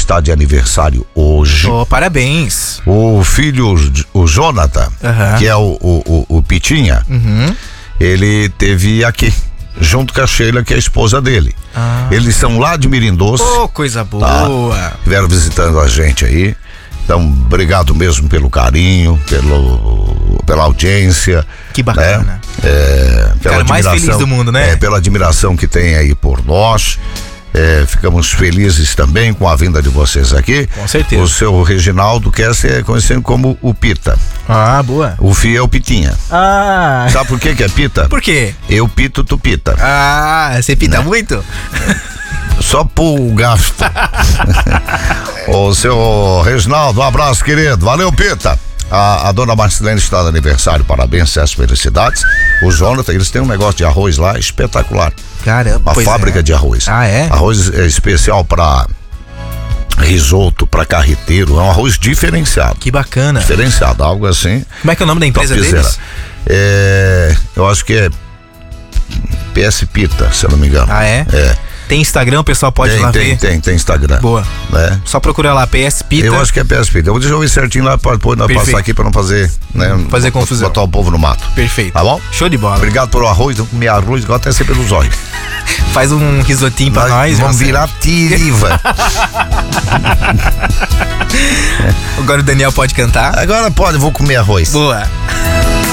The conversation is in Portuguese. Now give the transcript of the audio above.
está de aniversário hoje. Oh, parabéns. O filho, o Jonathan, que é o Pitinha, ele teve aqui, junto com a Sheila, que é a esposa dele. Eles são lá de Mirim-Doce. Oh, coisa boa. Tá? Vieram visitando a gente aí. Então, obrigado mesmo pelo carinho, pela audiência. Que bacana. Pela cara mais feliz do mundo, né? Pela admiração que tem aí por nós. Ficamos felizes também com a vinda de vocês aqui. Com certeza. O seu Reginaldo quer ser conhecido como o Pita. Ah, boa. O Fih é o Pitinha. Ah. Sabe por que é Pita? Por quê? Eu pito, tu pita. Ah, você pita muito? Só por gasto. O seu Reginaldo, um abraço, querido. Valeu, Pita. A dona Marcelene está de aniversário, parabéns, sucesso, felicidades. O Jonathan, eles têm um negócio de arroz lá espetacular. Caramba. Uma fábrica de arroz. Ah, é? Arroz especial para risoto, para carreteiro. É um arroz diferenciado. Que bacana. Diferenciado, algo assim. Como é que é o nome da empresa deles? Eu acho que é PS Pita, se eu não me engano. Ah, é? Tem Instagram, o pessoal pode ir lá ver? Tem Instagram. Boa. Só procurar lá, PS Pita. Eu acho que é PS Pita. Deixa eu ver certinho lá para passar aqui para não fazer, né? Fazer confusão. Botar o povo no mato. Perfeito. Tá bom? Show de bola. Obrigado pelo arroz. Não comi arroz, igual até ser pelos olhos. Faz um risotinho pra nós. Vamos virar tiriva. Agora o Daniel pode cantar? Agora pode, vou comer arroz. Boa.